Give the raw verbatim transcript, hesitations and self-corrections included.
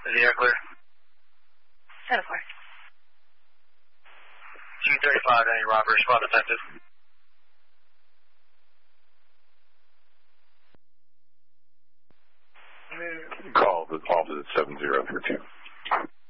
Is the air clear? ten four. G thirty-five, any robbery spot detected? Call the office at seven zero three two.